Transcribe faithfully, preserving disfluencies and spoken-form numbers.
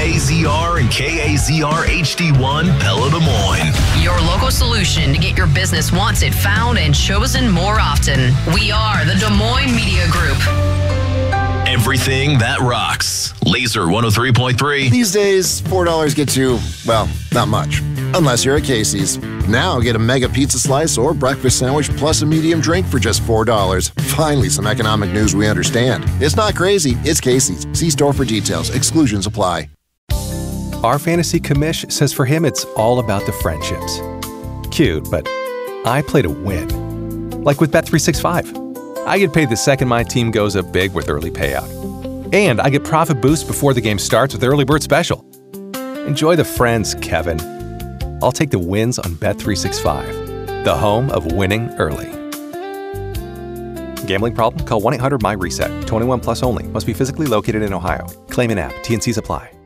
A Z R and K A Z R H D one Pella Des Moines. Your local solution to get your business wanted, found, and chosen more often. We are the Des Moines Media Group. Everything that rocks. Laser one oh three point three. These days, four dollars gets you, well, not much. Unless you're at Casey's. Now get a mega pizza slice or breakfast sandwich plus a medium drink for just four dollars. Finally, some economic news we understand. It's not crazy, it's Casey's. See store for details. Exclusions apply. Our fantasy commish says for him it's all about the friendships. Cute, but I play to win. Like with Bet three sixty-five. I get paid the second my team goes up big with early payout. And I get profit boost before the game starts with Early Bird Special. Enjoy the friends, Kevin. I'll take the wins on Bet three sixty-five, the home of winning early. Gambling problem? Call one eight hundred M Y RESET. twenty-one plus only. Must be physically located in Ohio. Claim in app. T N Cs apply.